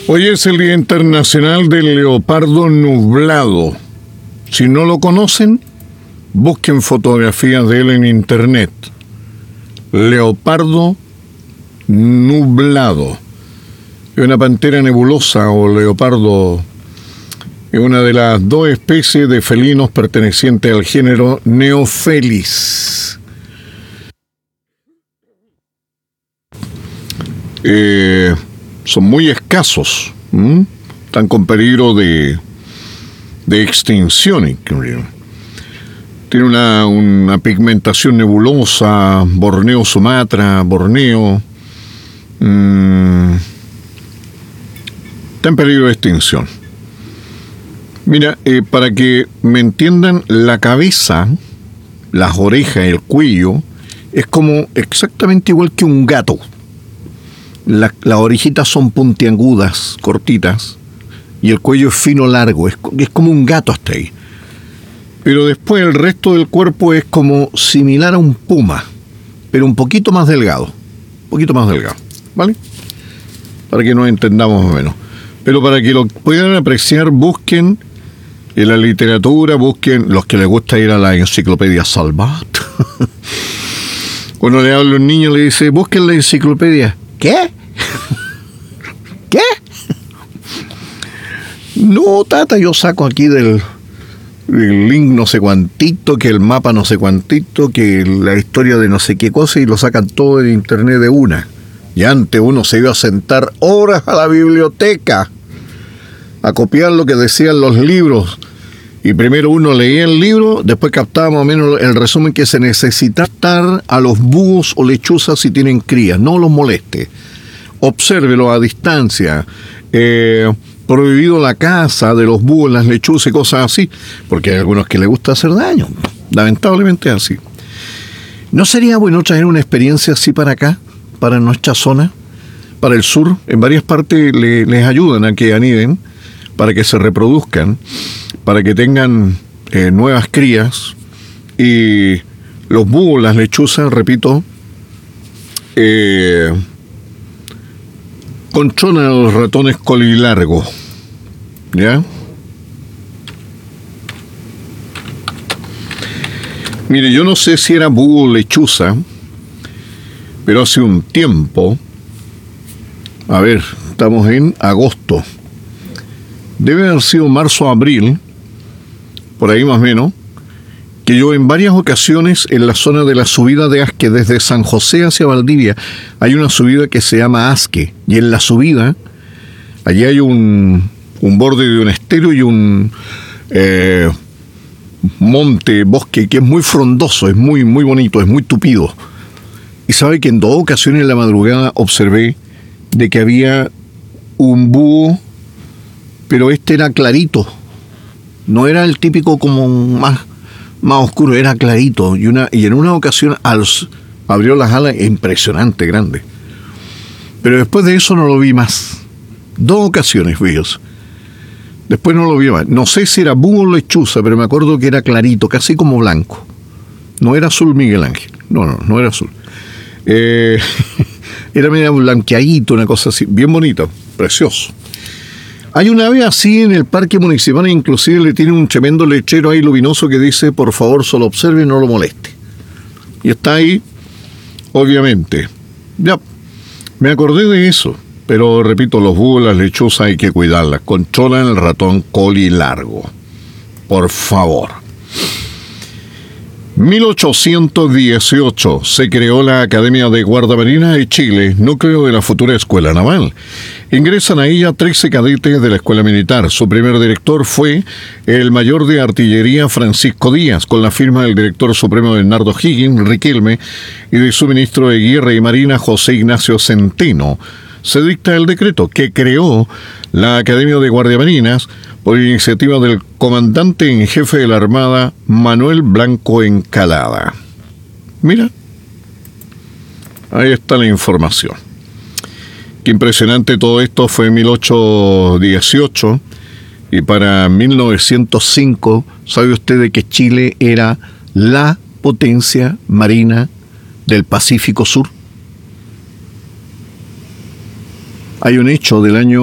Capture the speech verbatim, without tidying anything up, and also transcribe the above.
Hoy es el Día Internacional del Leopardo Nublado. Si no lo conocen, busquen fotografías de él en internet. Leopardo nublado. Es una pantera nebulosa o leopardo. Es una de las dos especies de felinos pertenecientes al género Neofelis. Eh, son muy escasos. ¿m? Están con peligro de, de extinción incluso. Tiene una, una pigmentación nebulosa, Borneo, Sumatra, Borneo. Mmm, está en peligro de extinción. Mira, eh, para que me entiendan, la cabeza, las orejas, el cuello, es como exactamente igual que un gato. La, las orejitas son puntiagudas, cortitas, y el cuello es fino, largo, es, es como un gato hasta ahí. Pero después el resto del cuerpo es como similar a un puma, pero un poquito más delgado, un poquito más delgado, ¿vale? Para que nos entendamos más o menos. Pero para que lo puedan apreciar, busquen en la literatura, busquen los que les gusta ir a la enciclopedia Salvat. Cuando le hablo a los niños, le dice, busquen la enciclopedia. ¿Qué? ¿Qué? No, tata, yo saco aquí del, del link no sé cuantito, que el mapa no sé cuantito, que la historia de no sé qué cosa, y lo sacan todo en internet de una. Y antes uno se iba a sentar horas a la biblioteca a copiar lo que decían los libros. Y primero uno leía el libro, después captaba más o menos el resumen que se necesita estar a los búhos o lechuzas si tienen crías. No los moleste. Obsérvelo a distancia. Eh, prohibido la caza de los búhos, las lechuzas y cosas así, porque hay algunos que les gusta hacer daño. Lamentablemente es así. ¿No sería bueno traer una experiencia así para acá, para nuestra zona, para el sur? En varias partes le, les ayudan a que aniden, para que se reproduzcan, para que tengan eh, nuevas crías. Y los búhos, las lechuzas, repito, eh, controlan a los ratones colilargos, ¿ya? Mire, yo no sé si era búho o lechuza, pero hace un tiempo, a ver, estamos en agosto, debe haber sido marzo o abril, por ahí más o menos, que yo en varias ocasiones en la zona de la subida de Asque, desde San José hacia Valdivia, hay una subida que se llama Asque, y en la subida, allí hay un, un borde de un estero y un eh, monte, bosque, que es muy frondoso, es muy, muy bonito, es muy tupido. Y sabe que en dos ocasiones en la madrugada observé de que había un búho, pero este era clarito, no era el típico como más, más oscuro, era clarito, y, una, y en una ocasión al, abrió las alas impresionante, grande. Pero después de eso no lo vi más. Dos ocasiones vi eso. Después no lo vi más. No sé si era búho o lechuza, pero me acuerdo que era clarito, casi como blanco. No era azul Miguel Ángel, no, no, no era azul. Eh, era medio blanqueadito, una cosa así, bien bonito, precioso. Hay una ave así en el parque municipal, inclusive le tiene un tremendo letrero ahí luminoso que dice, por favor, solo observe y no lo moleste. Y está ahí, obviamente. Ya, me acordé de eso, pero repito, los búhos, las lechuzas hay que cuidarlas. Controlan el ratón colilargo. Por favor. mil ochocientos dieciocho se creó la Academia de Guardia de Chile, núcleo de la futura Escuela Naval. Ingresan a ella trece cadetes de la Escuela Militar. Su primer director fue el mayor de artillería Francisco Díaz, con la firma del director supremo Bernardo Higgins Riquelme y de su ministro de Guerra y Marina José Ignacio Centeno. Se dicta el decreto que creó la Academia de Guardiamarinas por iniciativa del comandante en jefe de la Armada, Manuel Blanco Encalada. Mira, ahí está la información. Qué impresionante todo esto. Fue en mil ochocientos dieciocho y para mil novecientos cinco, ¿sabe usted de que Chile era la potencia marina del Pacífico Sur? Hay un hecho del año